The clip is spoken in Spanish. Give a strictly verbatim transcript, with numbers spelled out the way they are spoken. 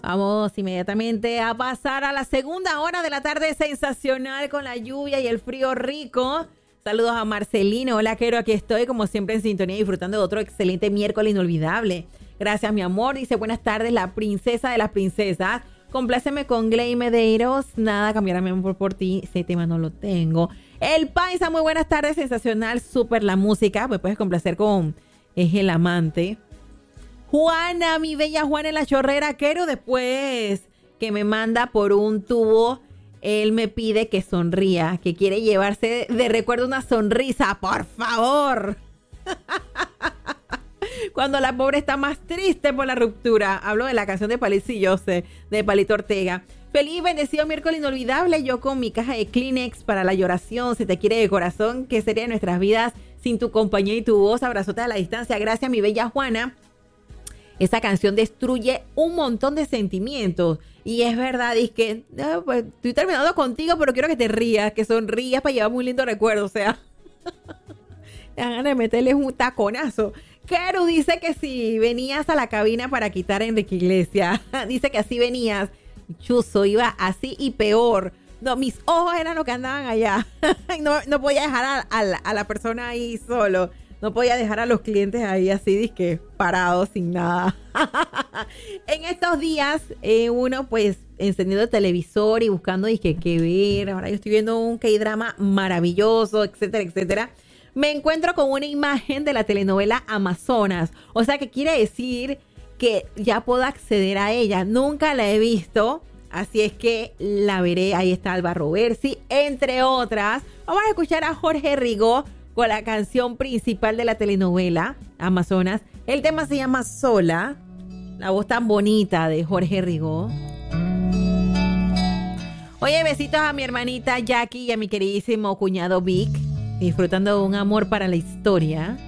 Vamos inmediatamente a pasar a la segunda hora de la tarde sensacional con la lluvia y el frío rico. Saludos a Marcelino. Hola, Quero, aquí estoy como siempre en sintonía disfrutando de otro excelente miércoles inolvidable. Gracias, mi amor. Dice, buenas tardes, la princesa de las princesas. Compláceme con Gley Medeiros. Nada, cambiará mi amor por ti. Ese tema no lo tengo. El Paisa, muy buenas tardes, sensacional, súper la música. Me puedes complacer con Es el Amante. Juana, mi bella Juana en la chorrera, Quero, después que me manda por un tubo, él me pide que sonría, que quiere llevarse de recuerdo una sonrisa, por favor. Cuando la pobre está más triste por la ruptura. Hablo de la canción de Palicillo, de Palito Ortega. Feliz, bendecido miércoles inolvidable. Yo con mi caja de Kleenex para la lloración. Se te quiere de corazón. ¿Qué sería de nuestras vidas sin tu compañía y tu voz? Abrazote a la distancia. Gracias, mi bella Juana. Esa canción destruye un montón de sentimientos. Y es verdad, es que eh, pues, estoy terminando contigo, pero quiero que te rías, que sonrías para llevar muy lindo recuerdo. O sea, te van a meterles un taconazo. Keru dice que si venías a la cabina para quitar a Enrique Iglesias, dice que así venías. Chuzo, iba así y peor. No, mis ojos eran los que andaban allá. no, no podía dejar a, a, la, a la persona ahí solo. No podía dejar a los clientes ahí así, disque parados, sin nada. En estos días, eh, uno pues encendiendo el televisor y buscando disque qué ver. Ahora yo estoy viendo un K-drama maravilloso, etcétera, etcétera. Me encuentro con una imagen de la telenovela Amazonas. O sea, que quiere decir que ya puedo acceder a ella. Nunca la he visto, así es que la veré. Ahí está Alba Roversi, entre otras. Vamos a escuchar a Jorge Rigo con la canción principal de la telenovela Amazonas. El tema se llama Sola. La voz tan bonita de Jorge Rigo. Oye, besitos a mi hermanita Jackie y a mi queridísimo cuñado Vic. Disfrutando de un amor para la historia.